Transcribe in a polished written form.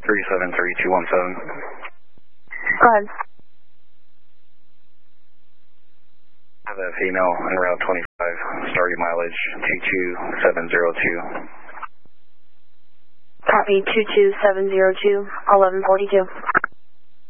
373217. Go ahead. I have a female en route 25, starting mileage 22702. Copy 22702, 1142.